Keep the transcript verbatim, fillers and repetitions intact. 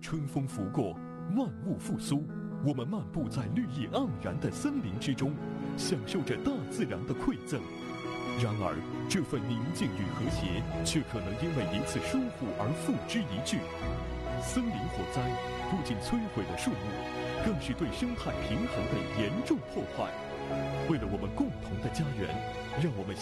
春风拂过，万物复苏。我们漫步在绿意盎然的森林之中，享受着大自然的馈赠。然而，这份宁静与和谐，却可能因为一次疏忽而付之一炬。森林火灾不仅摧毁了树木，更是对生态平衡的严重破坏。为了我们共同的家园，让我们